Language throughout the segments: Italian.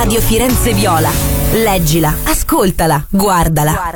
Radio Firenze Viola. Leggila, ascoltala, guardala.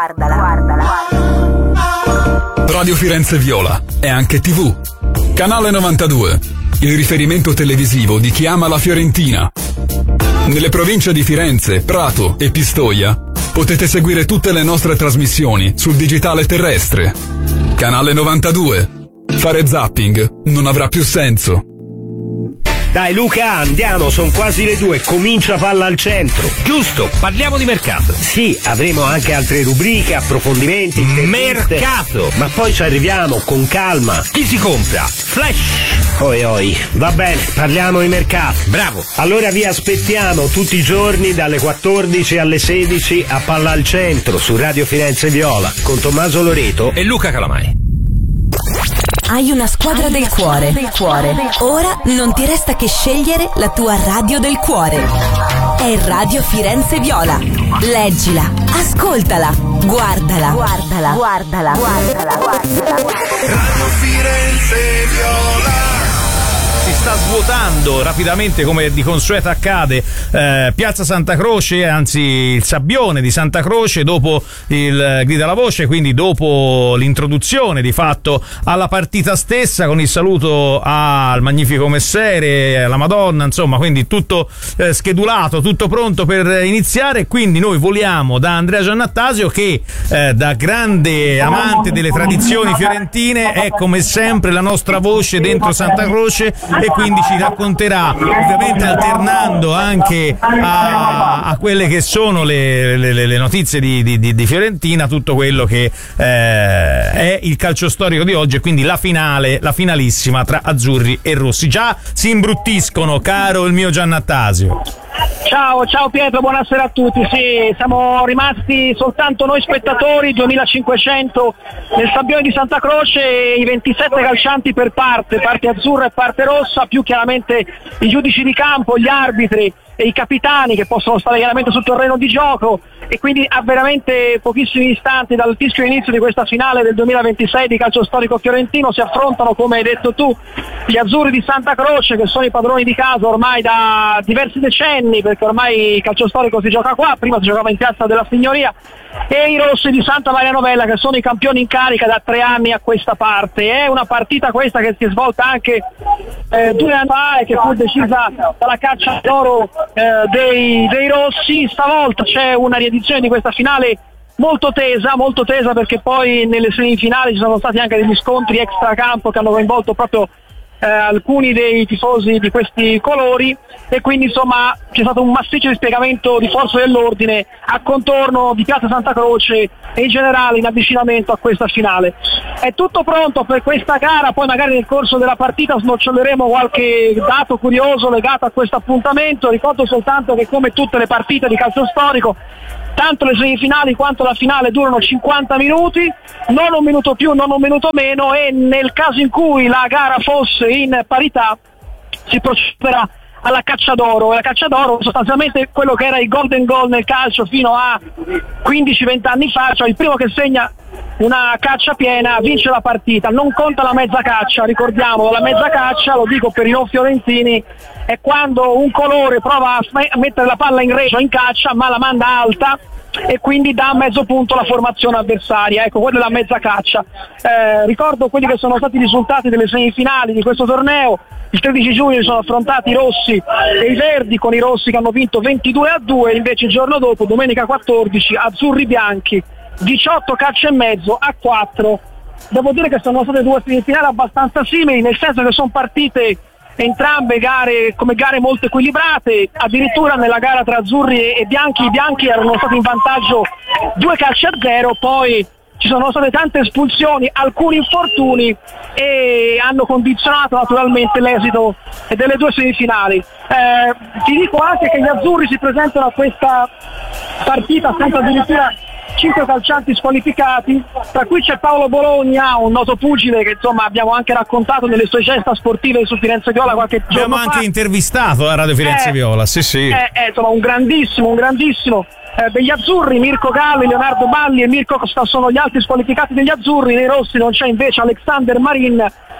Radio Firenze Viola è anche TV. Canale 92, il riferimento televisivo di chi ama la Fiorentina. Nelle province di Firenze, Prato e Pistoia potete seguire tutte le nostre trasmissioni sul digitale terrestre. Canale 92. Fare zapping non avrà più senso. Dai Luca, andiamo, sono quasi le 2, comincia Palla al Centro. Giusto, parliamo di mercato. Sì, avremo anche altre rubriche, approfondimenti. Mercato! Ma poi ci arriviamo, con calma. Chi si compra? Flash! Oi, va bene, parliamo di mercato. Bravo! Allora vi aspettiamo tutti i giorni dalle 14 alle 16 a Palla al Centro su Radio Firenze Viola con Tommaso Loreto e Luca Calamai. Hai una squadra del cuore. Ora non ti resta che scegliere la tua radio del cuore. È Radio Firenze Viola. Leggila, ascoltala, guardala. Radio Firenze Viola. Si sta svuotando rapidamente, come di consueto accade, Piazza Santa Croce, anzi il Sabbione di Santa Croce, dopo il grida alla voce, quindi dopo l'introduzione di fatto alla partita stessa, con il saluto al magnifico messere, alla Madonna, insomma, quindi tutto schedulato, tutto pronto per iniziare. Quindi noi voliamo da Andrea Giannattasio, che da grande amante delle tradizioni fiorentine è come sempre la nostra voce dentro Santa Croce, e quindi ci racconterà, ovviamente alternando anche a quelle che sono le notizie di Fiorentina, tutto quello che è il calcio storico di oggi, e quindi la finalissima tra azzurri e rossi. Già si imbruttiscono, caro il mio Giannattasio. Ciao Pietro, buonasera a tutti. Sì, siamo rimasti soltanto noi spettatori, 2500 nel Sabbione di Santa Croce, i 27 calcianti per parte azzurra e parte rossa, più chiaramente i giudici di campo, gli arbitri e i capitani che possono stare chiaramente sul terreno di gioco, e quindi a veramente pochissimi istanti dal fischio inizio di questa finale del 2026 di calcio storico fiorentino si affrontano, come hai detto tu, gli azzurri di Santa Croce, che sono i padroni di casa ormai da diversi decenni, perché ormai il calcio storico si gioca qua, prima si giocava in Piazza della Signoria, e i rossi di Santa Maria Novella, che sono i campioni in carica da 3 anni a questa parte. È una partita questa che si è svolta anche 2 anni fa e che fu decisa dalla caccia d'oro dei rossi. Stavolta c'è una riedizione di questa finale molto tesa, perché poi nelle semifinali ci sono stati anche degli scontri extracampo che hanno coinvolto proprio alcuni dei tifosi di questi colori, e quindi insomma c'è stato un massiccio dispiegamento di forze dell'ordine a contorno di Piazza Santa Croce e in generale in avvicinamento a questa finale. È tutto pronto per questa gara, poi magari nel corso della partita snoccioleremo qualche dato curioso legato a questo appuntamento. Ricordo soltanto che, come tutte le partite di calcio storico, tanto le semifinali quanto la finale durano 50 minuti, non un minuto più, non un minuto meno, e nel caso in cui la gara fosse in parità si procederà alla caccia d'oro. La caccia d'oro sostanzialmente quello che era il golden goal nel calcio fino a 15-20 anni fa, cioè il primo che segna una caccia piena vince la partita. Non conta la mezza caccia, ricordiamo, la mezza caccia, lo dico per i non fiorentini, è quando un colore prova a mettere la palla in reggia in caccia ma la manda alta e quindi dà mezzo punto alla formazione avversaria. Ecco, quella è la mezza caccia. Ricordo quelli che sono stati i risultati delle semifinali di questo torneo. Il 13 giugno si sono affrontati i rossi e i verdi, con i rossi che hanno vinto 22-2, invece il giorno dopo, domenica 14, azzurri bianchi 18 calci e mezzo a 4. Devo dire che sono state 2 semifinali abbastanza simili, nel senso che sono partite entrambe gare come gare molto equilibrate. Addirittura nella gara tra azzurri e bianchi, i bianchi erano stati in vantaggio 2-0, poi ci sono state tante espulsioni, alcuni infortuni, e hanno condizionato naturalmente l'esito delle 2 semifinali. Ti dico anche che gli azzurri si presentano a questa partita senza addirittura 5 calcianti squalificati, tra cui c'è Paolo Bologna, un noto pugile che insomma abbiamo anche raccontato nelle sue gesta sportive su Firenze Viola qualche giorno fa. Abbiamo anche intervistato a Radio Firenze Viola, sì. Insomma un grandissimo degli azzurri. Mirko Galli, Leonardo Balli e Mirko Costa sono gli altri squalificati degli azzurri. Nei rossi non c'è invece Alexander Marin,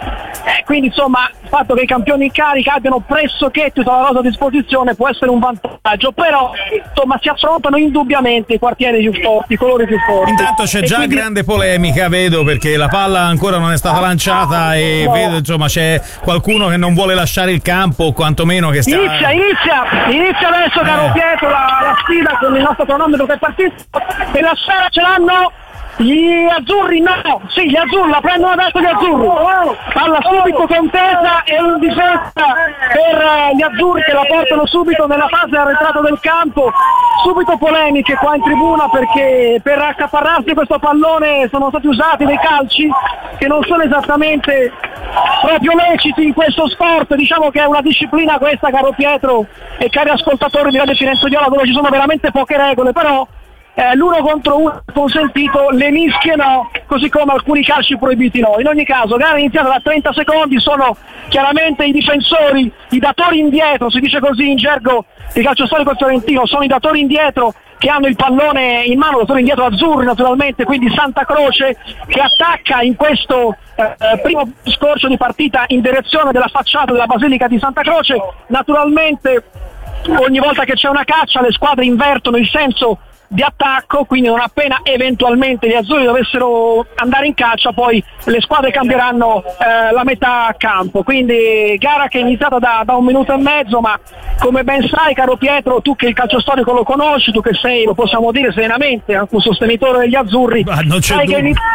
Quindi insomma il fatto che i campioni in carica abbiano pressoché tutta la rosa a disposizione può essere un vantaggio, però insomma si affrontano indubbiamente i quartieri più forti, i colori più forti. Intanto c'è già quindi... grande polemica, vedo, perché la palla ancora non è stata lanciata e vedo insomma c'è qualcuno che non vuole lasciare il campo, o quantomeno che sta... Inizia adesso, caro Pietro, la sfida con il nostro cronometro che è partito, e la sfera ce l'hanno gli azzurri, gli azzurri, la prendono adesso gli azzurri, palla subito contesa e in difesa per gli azzurri che la portano subito nella fase arretrata del campo. Subito polemiche qua in tribuna perché per accaparrarsi questo pallone sono stati usati dei calci che non sono esattamente proprio leciti in questo sport. Diciamo che è una disciplina questa, caro Pietro e cari ascoltatori di Radio Firenze Viola, dove ci sono veramente poche regole, però l'uno contro uno è consentito, le mischie no, così come alcuni calci proibiti no. In ogni caso, gara iniziata da 30 secondi, sono chiaramente i difensori, i datori indietro, si dice così in gergo di calcio storico fiorentino, sono i datori indietro che hanno il pallone in mano, datori indietro azzurri naturalmente, quindi Santa Croce che attacca in questo primo scorcio di partita in direzione della facciata della Basilica di Santa Croce. Naturalmente ogni volta che c'è una caccia le squadre invertono il senso di attacco, quindi non appena eventualmente gli azzurri dovessero andare in caccia poi le squadre cambieranno la metà campo. Quindi gara che è iniziata da 1 minuto e mezzo, ma come ben sai, caro Pietro, tu che il calcio storico lo conosci, tu che sei, lo possiamo dire serenamente, anche un sostenitore degli azzurri, sai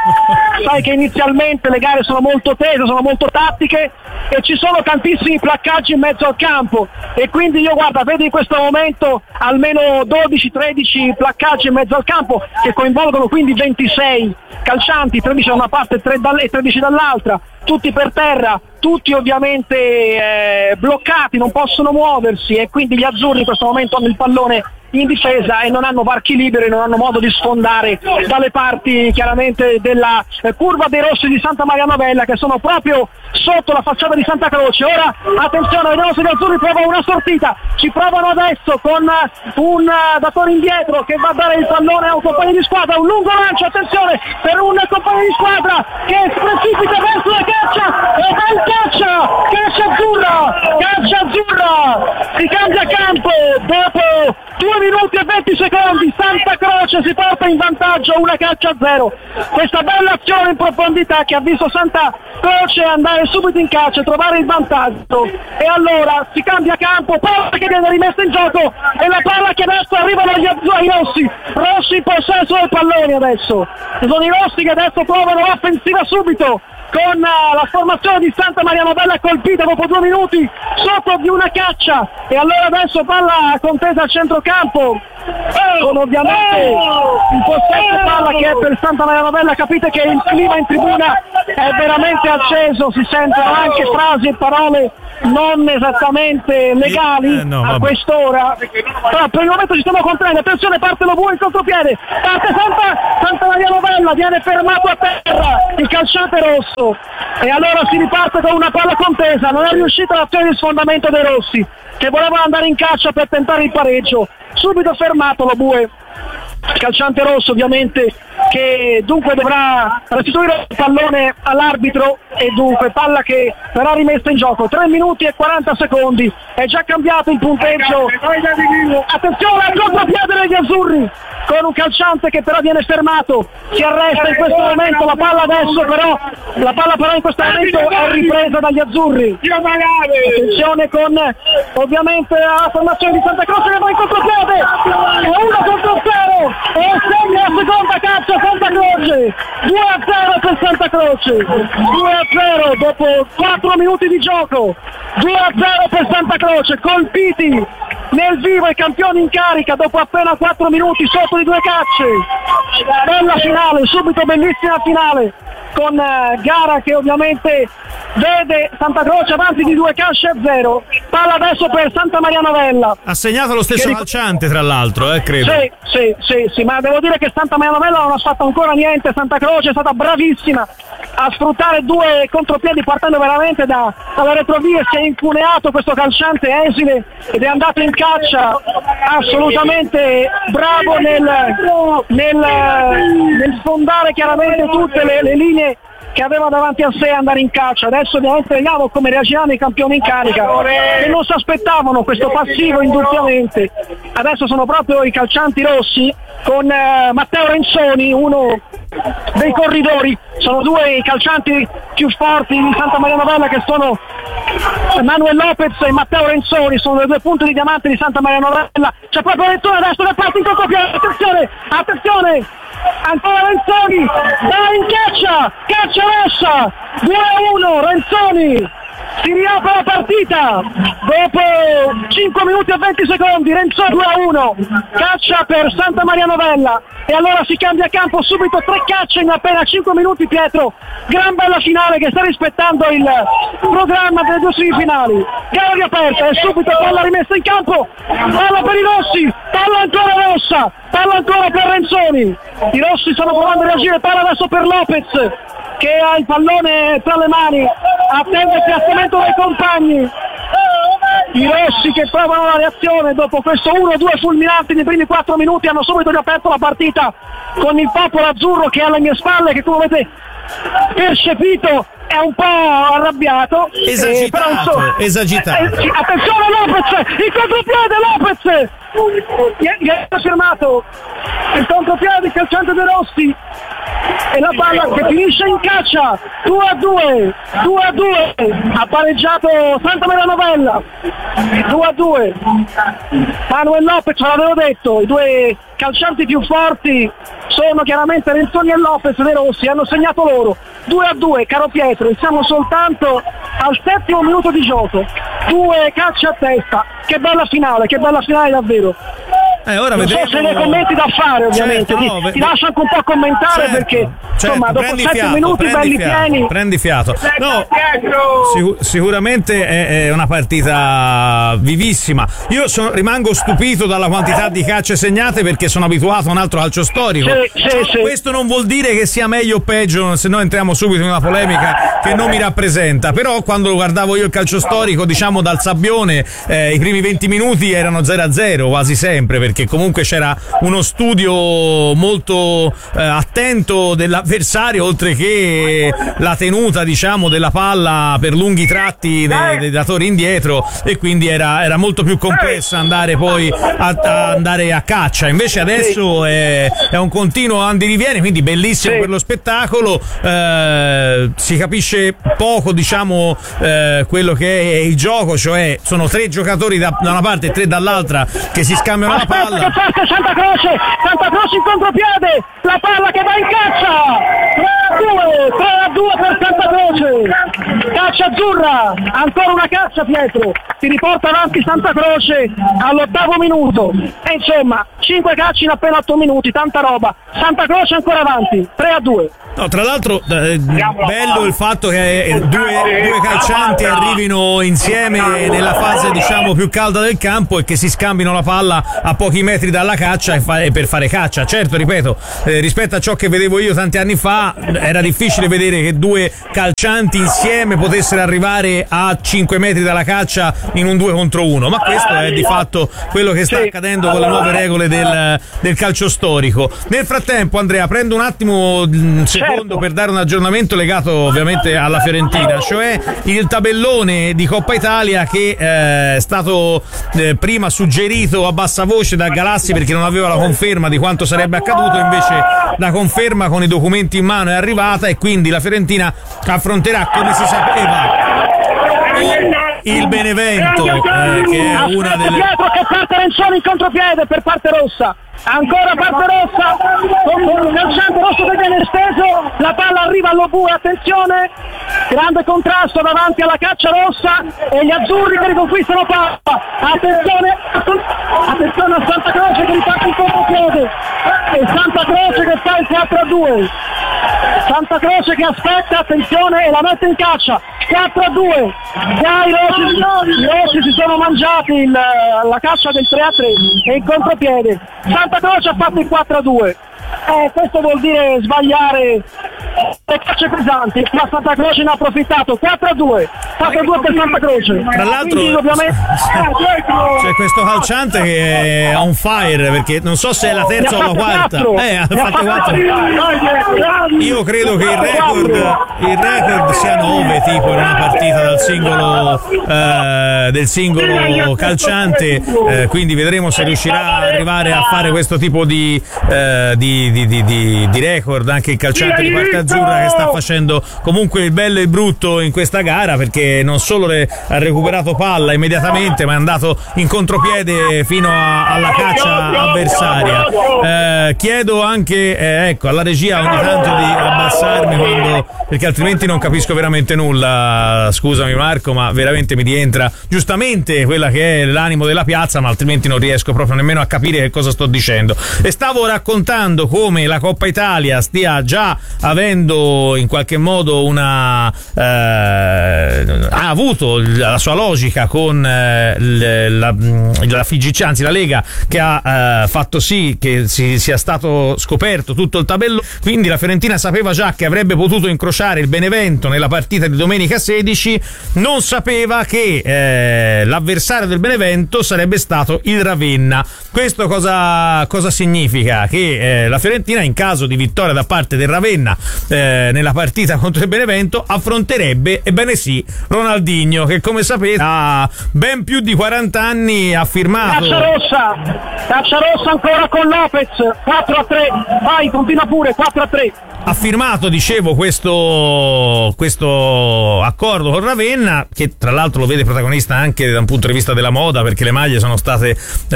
che inizialmente le gare sono molto tese, sono molto tattiche e ci sono tantissimi placcaggi in mezzo al campo, e quindi io vedo in questo momento almeno 12-13 placcaggi in mezzo al campo che coinvolgono quindi 26 calcianti, 13 da una parte e 13 dall'altra, tutti per terra, tutti ovviamente bloccati, non possono muoversi, e quindi gli azzurri in questo momento hanno il pallone in difesa e non hanno varchi liberi, non hanno modo di sfondare dalle parti chiaramente della curva dei rossi di Santa Maria Novella, che sono proprio sotto la facciata di Santa Croce. Ora attenzione, vediamo se gli azzurri provano una sortita, ci provano adesso con un datore indietro che va a dare il pallone a un compagno di squadra, un lungo lancio, attenzione per un compagno di squadra che si precipita verso la caccia e va in caccia azzurra, si cambia campo dopo 2 minuti e 20 secondi, Santa Croce si porta in vantaggio, una caccia a 0. Questa bella azione in profondità che ha visto Santa Croce andare subito in caccia e trovare il vantaggio, e allora si cambia campo, palla che viene rimessa in gioco e la palla che adesso arrivano ai rossi in possesso del pallone adesso. Sono i rossi che adesso provano l'offensiva subito con la formazione di Santa Maria Novella colpita dopo 2 minuti sotto di una caccia, e allora adesso palla contesa al centrocampo con ovviamente il possesso palla che è per Santa Maria Novella. Capite che il clima in tribuna è veramente acceso, si sentono anche frasi e parole non esattamente legali a quest'ora, però per il momento ci stiamo contenendo. Attenzione, parte lo bue in contropiede, parte Santa Maria Novella, viene fermato a terra il calciante rosso, e allora si riparte con una palla contesa. Non è riuscita l'azione di sfondamento dei rossi che volevano andare in caccia per tentare il pareggio, subito fermato lo bue, calciante rosso ovviamente, che dunque dovrà restituire il pallone all'arbitro, e dunque palla che verrà rimessa in gioco. 3 minuti e 40 secondi, è già cambiato il punteggio. Attenzione al contropiede degli azzurri con un calciante che però viene fermato, si arresta in questo momento, la palla però in questo momento è ripresa dagli azzurri. Attenzione con ovviamente la formazione di Santa Croce che va in contropiede, e 1 contro 0 e segna la seconda caccia Santa Croce. 2-0 per Santa Croce, 2-0 dopo 4 minuti di gioco, 2-0 per Santa Croce, colpiti nel vivo i campioni in carica dopo appena 4 minuti sotto di 2 cacce. Bella finale, subito bellissima finale, con gara che ovviamente vede Santa Croce avanti di 2 calci a 0. Palla adesso per Santa Maria Novella. Ha segnato lo stesso calciante, tra l'altro, credo. Sì, ma devo dire che Santa Maria Novella non ha fatto ancora niente. Santa Croce è stata bravissima a sfruttare 2 contropiedi partendo veramente dalla retrovia, si è incuneato questo calciante esile ed è andato in caccia, assolutamente bravo nel sfondare chiaramente tutte le linee che aveva davanti a sé andare in caccia. Adesso ovviamente vediamo come reagiranno i campioni in carica, che non si aspettavano questo passivo indubbiamente. Adesso sono proprio i calcianti rossi con Matteo Renzoni, uno dei corridori. Sono due i calcianti più forti di Santa Maria Novella, che sono Manuel Lopez e Matteo Renzoni, sono le due punte di diamante di Santa Maria Novella. C'è proprio Renzoni adesso da parte in contropiede, attenzione, ancora Renzoni, dai in caccia rossa, 2-1, Renzoni, si riapre la partita dopo 5 minuti e 20 secondi, Renzoni 2-1, caccia per Santa Maria Novella, e allora si cambia campo subito, 3 cacce in appena 5 minuti. Pietro, gran bella finale che sta rispettando il programma delle 2 semifinali. Gara riaperta e subito palla rimessa in campo, palla per i rossi, palla ancora rossa, palla ancora per Renzoni, i rossi stanno provando a reagire, palla adesso per Lopez che ha il pallone tra le mani, attende il piazzamento dei compagni. I rossi che provano la reazione dopo questo 1-2 fulminante nei primi 4 minuti hanno subito riaperto la partita con il popolo azzurro che è alle mie spalle, che come avete percepito è un po' arrabbiato, esagitato. Attenzione Lopez, il contropiede Lopez, gli ha fermato il contropiede del calciante dei rossi, e la palla che finisce in caccia. 2-2, ha pareggiato Santa Maria Novella, 2-2. Manuel Lopez, l'avevo detto, i due calcianti più forti sono chiaramente Renzoni e Lopez dei rossi, hanno segnato loro. 2-2, caro Pietro, siamo soltanto al 7° minuto di gioco, 2 calci a testa. Che bella finale davvero. Ora non so se ne commenti da fare, ovviamente. Certo, ti lascio anche un po' commentare, perché insomma dopo 7 minuti belli pieni. Prendi fiato. No, sicuramente è una partita vivissima. Io rimango stupito dalla quantità di calci segnate, perché sono abituato a un altro calcio storico. Sì. Questo non vuol dire che sia meglio o peggio, se no entriamo subito in una polemica che non mi rappresenta. Però quando guardavo io il calcio storico, diciamo dal Sabbione, i primi 20 minuti erano 0-0 quasi sempre, perché comunque c'era uno studio molto attento dell'avversario, oltre che la tenuta, diciamo, della palla per lunghi tratti dei datori indietro, e quindi era molto più complesso andare poi andare a caccia. Invece adesso è un continuo andirivieni, quindi bellissimo per lo spettacolo. Si capisce poco, diciamo, quello che è il gioco, cioè sono 3 giocatori da una parte e 3 dall'altra che si scambiano la palla. Che parte Santa Croce in contropiede, la palla che va in caccia, 3-2 per Santa Croce, caccia azzurra, ancora una caccia Pietro, si riporta avanti Santa Croce all'8° minuto, e insomma 5 calci in appena 8 minuti, tanta roba. Santa Croce ancora avanti, 3-2. No, tra l'altro bello il fatto che due calcianti arrivino insieme nella fase, diciamo, più calda del campo, e che si scambino la palla a pochi metri dalla caccia e per fare caccia. Certo, ripeto, rispetto a ciò che vedevo io tanti anni fa, era difficile vedere che 2 calcianti insieme potessero arrivare a 5 metri dalla caccia in un 2 contro 1, ma questo è di fatto quello che sta accadendo con le nuove regole del calcio storico. Nel frattempo, Andrea, prendo un attimo secondo per dare un aggiornamento legato ovviamente alla Fiorentina, cioè il tabellone di Coppa Italia che è stato prima suggerito a bassa voce da Galassi, perché non aveva la conferma di quanto sarebbe accaduto. Invece la conferma con i documenti in mano è arrivata, e quindi la Fiorentina affronterà, come si sapeva, il Benevento, che è una delle... Pietro che parte Renzoni in contropiede per parte rossa, ancora parte rossa, con un calciante rosso che viene esteso, la palla arriva all'Obue, attenzione, grande contrasto davanti alla caccia rossa, e gli azzurri che riconquistano palla, attenzione a Santa Croce che riparte in contropiede, e Santa Croce che fa il 4-2, Santa Croce che aspetta, attenzione, e la mette in caccia, 4-2, già i rossi si sono mangiati la caccia del 3-3 e il contropiede. Santa Croce ha fatto il 4-2. Questo vuol dire sbagliare le calce pesanti, ma Santa Croce ne ha approfittato. 4-2 per Santa Croce. Tra l'altro c'è questo calciante che è on fire, perché non so se è la terza o la quarta. Ha fatto 4. Io credo che il record sia 9 tipo in una partita del singolo calciante, quindi vedremo se riuscirà ad arrivare a fare questo tipo di record anche il calciante di Quarta Azzurra, che sta facendo comunque il bello e il brutto in questa gara, perché non solo ha recuperato palla immediatamente, ma è andato in contropiede fino alla caccia avversaria. Chiedo anche alla regia ogni tanto di abbassarmi, perché altrimenti non capisco veramente nulla. Scusami Marco, ma veramente mi rientra giustamente quella che è l'animo della piazza, ma altrimenti non riesco proprio nemmeno a capire che cosa sto dicendo. E stavo raccontando come la Coppa Italia stia già avendo in qualche modo ha avuto la sua logica con la FIGC, anzi la Lega, che ha fatto sì che sia stato scoperto tutto il tabellone. Quindi la Fiorentina sapeva già che avrebbe potuto incrociare il Benevento nella partita di domenica 16, non sapeva che l'avversario del Benevento sarebbe stato il Ravenna. Questo cosa significa? Che la Fiorentina, in caso di vittoria da parte del Ravenna nella partita contro il Benevento, affronterebbe, ebbene sì, Ronaldinho, che come sapete ha ben più di 40 anni, ha firmato. Caccia rossa ancora con Lopez, 4-3, vai, continua pure, 4-3. Ha firmato, dicevo, questo accordo con Ravenna, che tra l'altro lo vede protagonista anche da un punto di vista della moda, perché le maglie sono state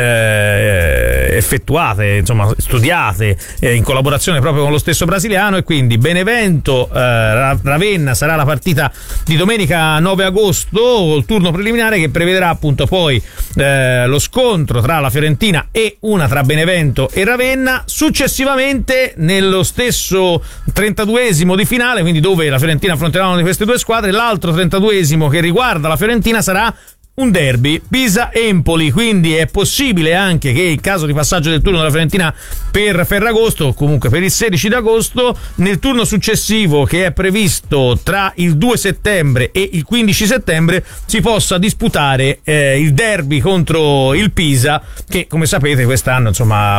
effettuate, insomma studiate in collaborazione proprio con lo stesso brasiliano. E quindi Benevento Ravenna sarà la partita di domenica 9 agosto, il turno preliminare che prevederà appunto poi lo scontro tra la Fiorentina e una tra Benevento e Ravenna. Successivamente, nello stesso 32esimo di finale, quindi dove la Fiorentina affronterà una di queste due squadre, l'altro 32esimo che riguarda la Fiorentina sarà un derby, Pisa-Empoli. Quindi è possibile anche che in caso di passaggio del turno della Fiorentina per Ferragosto, o comunque per il 16 d'agosto, nel turno successivo, che è previsto tra il 2 settembre e il 15 settembre, si possa disputare il derby contro il Pisa, che come sapete quest'anno insomma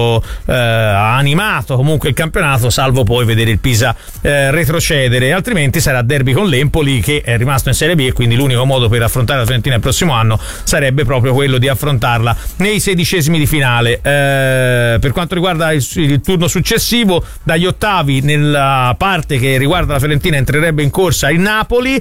ha animato comunque il campionato, salvo poi vedere il Pisa retrocedere. Altrimenti sarà derby con l'Empoli, che è rimasto in Serie B, e quindi l'unico modo per affrontare la Fiorentina il prossimo anno sarebbe proprio quello di affrontarla nei 16esimi di finale. Per quanto riguarda il turno successivo, dagli ottavi, nella parte che riguarda la Fiorentina, entrerebbe in corsa il Napoli,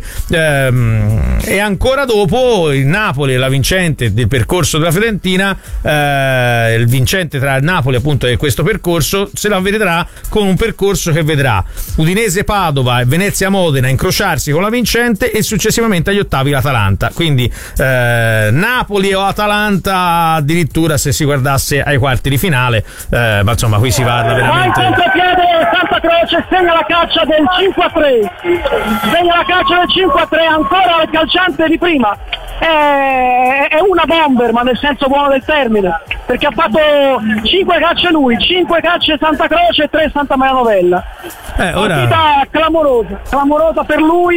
e ancora dopo il Napoli, la vincente del percorso della Fiorentina, il vincente tra il Napoli appunto e questo percorso se la vedrà con un percorso che vedrà Udinese Padova e Venezia Modena incrociarsi con la vincente, e successivamente agli ottavi l'Atalanta. Quindi Napoli o Atalanta addirittura se si guardasse ai quarti di finale, ma insomma qui si va veramente. Va in contropiede Santa Croce, segna la caccia del 5-3, ancora il calciante di prima. È una bomber, ma nel senso buono del termine, perché ha fatto 5 cacce lui, 5 cacce Santa Croce e 3 Santa Maria Novella. Partita clamorosa per lui.